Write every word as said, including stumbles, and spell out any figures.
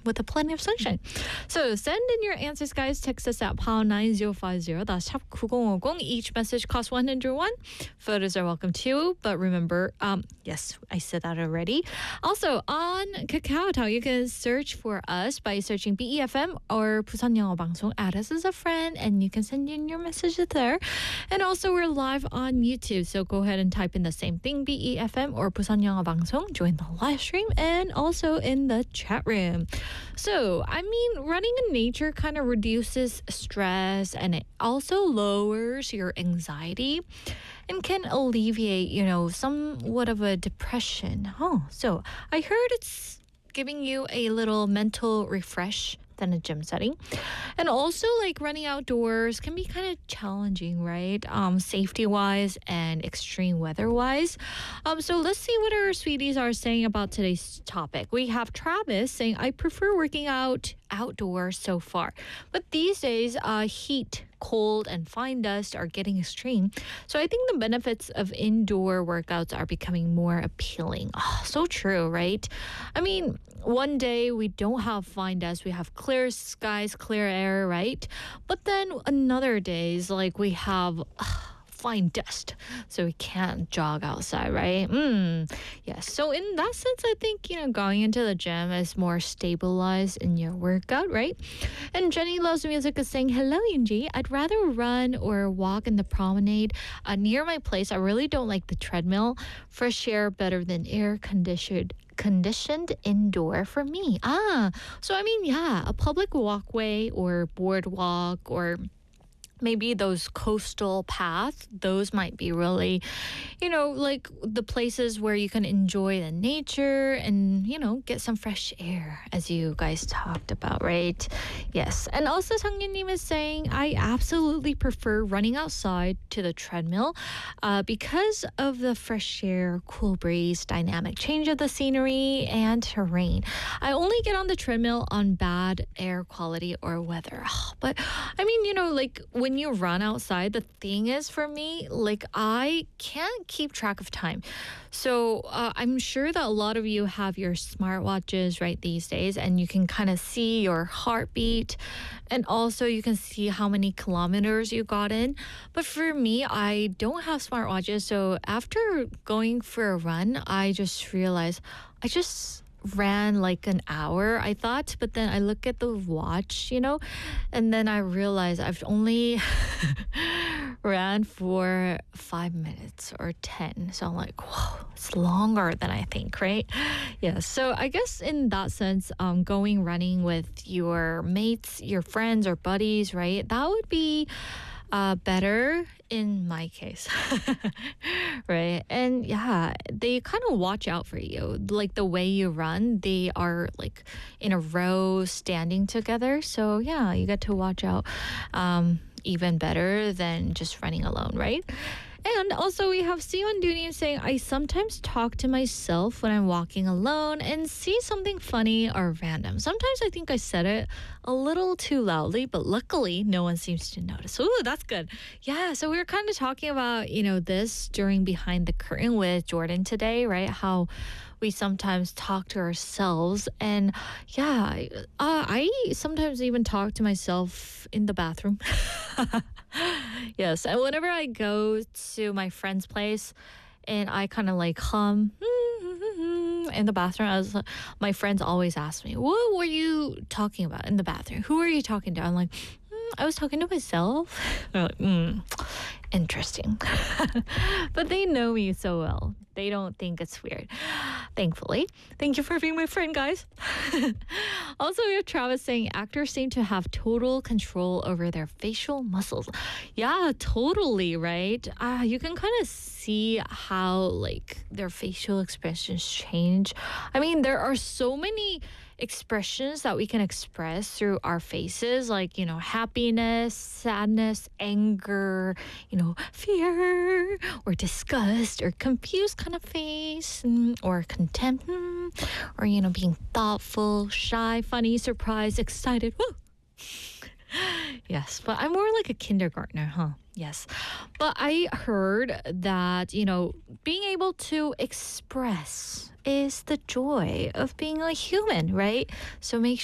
with a plenty of sunshine. So send in your answers, guys. Text us at pound nine zero five zero. That's 샵 구공오공. Each message costs one hundred won. Photos are welcome too. But remember, um, yes, I said that already. Also, on KakaoTalk, you can search for us by searching B E F M or 부산 영어 방송. Add us as a friend, and you can send in your messages there. And also, we're live on YouTube, so go ahead and type in the same thing, B E F M or 부산 영어 방송. Join the live stream and also in the chat room. So, I mean, running in nature kind of reduces stress, and it also lowers your anxiety and can alleviate, you know, somewhat of a depression. Oh, so I heard it's giving you a little mental refresh than a gym setting. And also, like, running outdoors can be kind of challenging, right? Um, safety-wise and extreme weather-wise. Um, so let's see what our sweeties are saying about today's topic. We have Travis saying, I prefer working out outdoors so far. But these days, uh, heat, cold, and fine dust are getting extreme. So I think the benefits of indoor workouts are becoming more appealing. Oh, so true, right? I mean, one day we don't have fine dust, we have clear skies, clear air, right? But then another days, like we have uh, fine dust, so we can't jog outside, right? Mm, yes. So in that sense, I think, you know, going into the gym is more stabilized in your workout, right? And Jenny Loves Music is saying, hello, Yunji. I'd rather run or walk in the promenade uh, near my place. I really don't like the treadmill. Fresh air better than air conditioned conditioned indoor for me. Ah, so I mean, yeah, a public walkway or boardwalk or maybe those coastal paths, those might be really, you know, like the places where you can enjoy the nature and, you know, get some fresh air, as you guys talked about, right? Yes. And also, Sang-Yin-nim is saying, I absolutely prefer running outside to the treadmill uh, because of the fresh air, cool breeze, dynamic change of the scenery, and terrain. I only get on the treadmill on bad air quality or weather. But, I mean, you know, like, when you run outside, the thing is for me, like I can't keep track of time. So uh, I'm sure that a lot of you have your smartwatches right these days, and you can kind of see your heartbeat, and also you can see how many kilometers you got in. But for me, I don't have smartwatches. So after going for a run, I just realized I just ran like an hour, I thought, but then I look at the watch, you know, and then I realize I've only ran for five minutes or ten. So I'm like, whoa, it's longer than I think, right? Yeah. So I guess in that sense, um, going running with your mates, your friends or buddies, right? That would be uh, better in my case. Right? And yeah, they kind of watch out for you. Like the way you run, they are like in a row standing together. So yeah, you get to watch out um, even better than just running alone, right? And also we have Siwon Dooney saying, I sometimes talk to myself when I'm walking alone and see something funny or random. Sometimes I think I said it a little too loudly, but luckily no one seems to notice. Ooh, that's good. Yeah, so we were kind of talking about, you know, this during Behind the Curtain with Jordan today, right? How we sometimes talk to ourselves. And yeah, uh, I sometimes even talk to myself in the bathroom. Yes, and whenever I go to my friend's place and I kind of like hum in the bathroom, I was, my friends always ask me, what were you talking about in the bathroom? Who are you talking to? I'm like, mm, I was talking to myself. They're like, mm, interesting. But they know me so well. They don't think it's weird. Thankfully. Thank you for being my friend, guys. Also, we have Travis saying actors seem to have total control over their facial muscles. Yeah, totally, right? Uh, you can kind of see how like their facial expressions change. I mean, there are so many expressions that we can express through our faces, like, you know, happiness, sadness, anger, you know, fear, or disgust, or confused kind of face, mm, or contempt, mm, or, you know, being thoughtful, shy, funny, surprised, excited. Woo! Yes, but I'm more like a kindergartner, huh? Yes. But I heard that, you know, being able to express is the joy of being a human, right? So make